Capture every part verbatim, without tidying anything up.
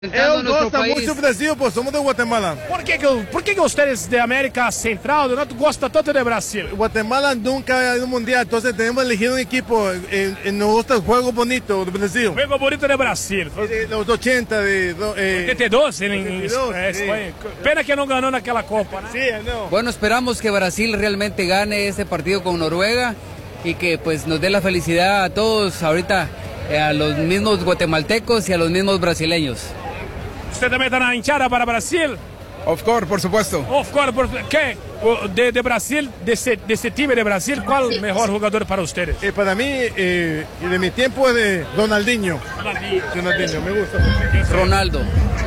Eu gosto muito do Brasil, pô, somos do Guatemala. ¿Por qué, por qué ustedes de América Central no gustan tanto de Brasil? Guatemala nunca ha ido mundial, entonces tenemos elegido un equipo, en, en, nos gusta el juego bonito de Brasil. Juego bonito de Brasil. De los ochenta, de... Eh, oitenta y dos, en, oitenta y dos, en sí. España. Pena que no ganó naquela Copa, ¿no? Sí, no. Bueno, esperamos que Brasil realmente gane este partido con Noruega y que pues nos dé la felicidad a todos ahorita, eh, a los mismos guatemaltecos y a los mismos brasileños. ¿Usted también está na hinchada para Brasil? Of course, por supuesto. Of course, por, ¿qué? De, de Brasil, de ese, de ese time de Brasil, ¿cuál el mejor jugador para ustedes? Eh, para mí, eh, de mi tiempo es de Ronaldinho. Ronaldinho. Ronaldinho, me gusta. Ronaldo.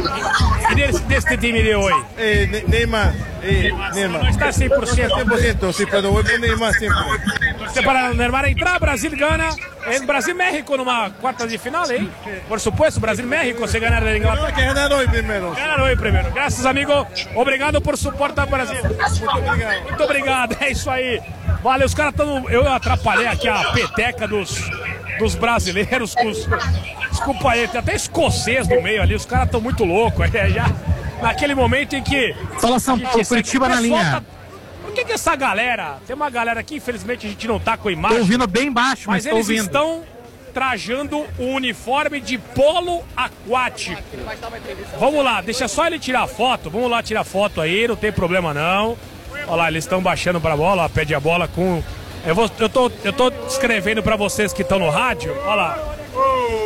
¿Y de, de este time de hoy? Eh, Ne- Neymar. Eh, Neymar. No está cem por ciento. cem por ciento, sí, pero voy por Neymar siempre. Você para o Neymar entrar, Brasil gana. En Brasil-México numa quarta de final, hein? Por supuesto, Brasil-México, se ganar da Inglaterra. Hay que ganar hoy primero. Ganar hoje primeiro. Graças, amigo. Obrigado por suportar o Brasil. Muito obrigado. Muito obrigado. É isso aí. Valeu, os caras estão... Eu atrapalhei aqui a peteca dos, dos brasileiros. Com os... Desculpa aí, tem até escocês no meio ali. Os caras estão muito loucos. É, já naquele momento em que... Fala São Paulo, que, Curitiba na linha. Tá... Por que que essa galera... Tem uma galera aqui, infelizmente a gente não tá com a imagem. Tô ouvindo bem baixo, mas, Mas tô eles ouvindo. estão trajando o uniforme de polo aquático. Vamos lá, deixa só ele tirar a foto. Vamos lá tirar foto aí, não tem problema não. Olha lá, eles estão baixando pra bola, ó, pede a bola com... Eu, vou, eu, tô, eu tô escrevendo pra vocês que estão no rádio, olha lá. Oh,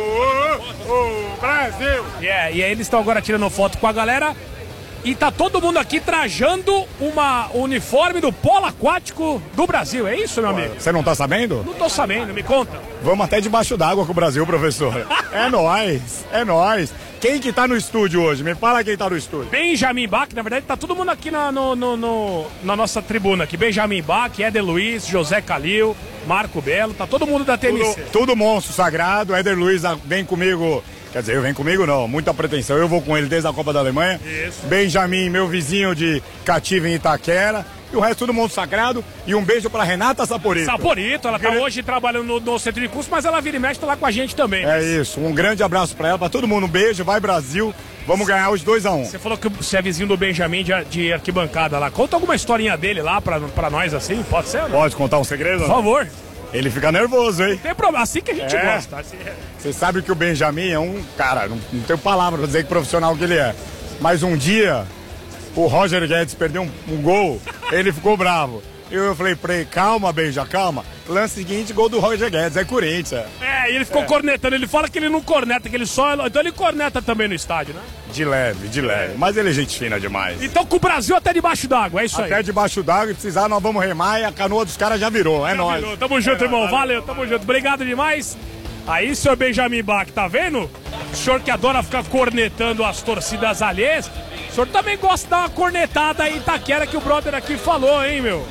oh, oh, Brasil! Yeah, e aí eles estão agora tirando foto com a galera. E tá todo mundo aqui trajando uma uniforme do polo aquático do Brasil. É isso, meu amigo? Você não tá sabendo? Não tô sabendo, me conta. Vamos até debaixo d'água com o Brasil, professor. É nóis, é nóis. Quem que tá no estúdio hoje? Me fala quem tá no estúdio. Benjamin Bach, na verdade tá todo mundo aqui na, no, no, no, na nossa tribuna aqui. Benjamin Bach, Éder Luiz, José Calil, Marco Belo, tá todo mundo da T M C. Tudo, tudo monstro sagrado. Éder Luiz vem comigo. Quer dizer, eu venho comigo não, muita pretensão. Eu vou com ele desde a Copa da Alemanha. Isso. Benjamin, meu vizinho de Cativa em Itaquera. E o resto todo mundo sagrado. E um beijo pra Renata Saporito. Saporito, ela tá hoje trabalhando no, no centro de curso, mas ela vira e mexe, tá lá com a gente também. É isso, um grande abraço pra ela, pra todo mundo, um beijo, vai Brasil. Vamos ganhar os dois a um. Você falou que você é vizinho do Benjamin de, de arquibancada lá. Conta alguma historinha dele lá pra, pra nós assim, pode ser? Né? Pode contar um segredo? Por favor. Ele fica nervoso, hein? Tem problema, assim que a gente É. gosta. Assim, é. Você sabe que o Benjamin é um cara, não, não tenho palavra pra dizer que profissional que ele é. Mas um dia, o Roger Guedes perdeu um, um gol, ele ficou bravo. Eu, eu falei pra ele, calma, Benja, calma. Lance seguinte, gol do Roger Guedes, é Corinthians. É, e ele ficou cornetando, ele fala que ele não corneta, que ele só... Então ele corneta também no estádio, né? De leve, de leve. Mas ele é gente fina demais. Então com o Brasil até debaixo d'água, é isso aí. Até debaixo d'água, e precisar, nós vamos remar e a canoa dos caras já virou, é Já nóis. virou. Tamo junto, irmão. Valeu, tamo junto. Obrigado demais. Aí, senhor Benjamin Bach, tá vendo? O senhor que adora ficar cornetando as torcidas alheias, o senhor também gosta de dar uma cornetada aí em Itaquera que o brother aqui falou, hein, meu?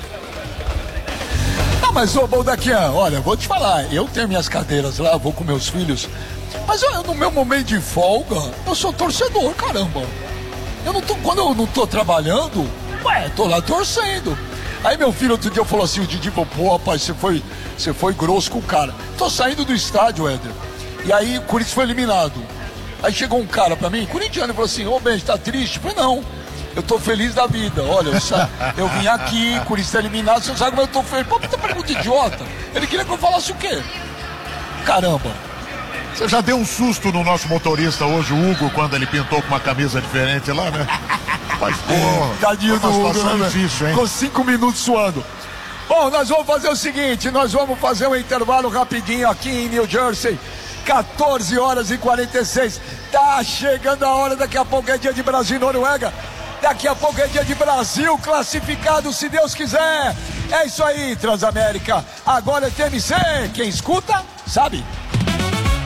Ah, mas ô Baldaquian, olha, vou te falar, eu tenho minhas cadeiras lá, vou com meus filhos, mas eu, no meu momento de folga, eu sou torcedor, caramba. Eu não tô, quando eu não tô trabalhando, ué, tô lá torcendo. Aí meu filho outro dia falou assim, o Didi falou, pô, rapaz, você foi, você foi grosso com o cara. Tô saindo do estádio, Éder, e aí o Corinthians foi eliminado. Aí chegou um cara pra mim, corintiano, e falou assim, ô Ben, tá triste? Eu falei, não. Eu tô feliz da vida, olha, eu, sa... eu vim aqui, Corinthians tá eliminado, você sabe como eu tô feliz. Pô, puta pergunta idiota. Ele queria que eu falasse o quê? Caramba. Você já deu um susto no nosso motorista hoje, o Hugo, quando ele pintou com uma camisa diferente lá, né? Mas, porra, Tadinho do uma Hugo, situação né? difícil, hein? Ficou cinco minutos suando. Bom, nós vamos fazer o seguinte, nós vamos fazer um intervalo rapidinho aqui em New Jersey. quatorze horas e quarenta e seis. Tá chegando a hora, daqui a pouco é dia de Brasil e Noruega. Daqui a pouco é dia de Brasil classificado, se Deus quiser. É isso aí, Transamérica. Agora é T M C. Quem escuta, sabe.